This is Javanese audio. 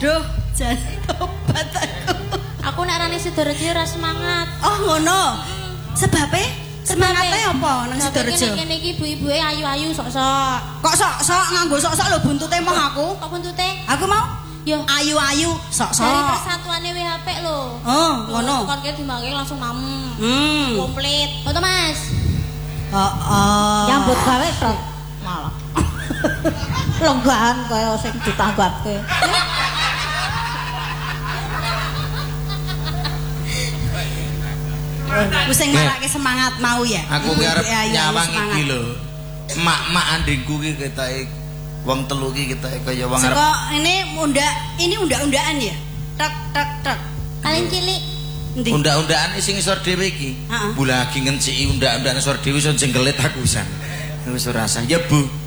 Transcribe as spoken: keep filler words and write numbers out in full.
Duh, jan tobat aku. Aku nek arane Sidorejo ora semangat. Oh, ngono. Sebabe semangatnya apa nang Sidorejo? Kene iki ibu-ibuke ayu-ayu sok-sok. Kok sok-sok nganggo sok-sok lho buntute mah aku. Kok buntute? Aku mau yo ayu-ayu sok-sok. Dari persatuannya W H P lho. Oh, ngono. Kon kene dimangke langsung mam. Hmm. Komplit. Foto Mas. Heeh. Nyambut gawe tok malah. Longgahan kaya sing ditanggapke. Wis sing marake semangat mau ya. Aku ki arep nyawang iki lho. Mak-mak andingku ki ketoke wong telu ki ketoke kaya wong arep. Kok ini undak, ini undak-undakan ya? Tek tek tek. Paling cilik. Endi? Undak-undakan sing isor dhewe iki. Heeh. Bu lagi ngenciki undak-undakan isor dhewe iso jengkelit aku pisan. Wis ora sah. Ya Bu.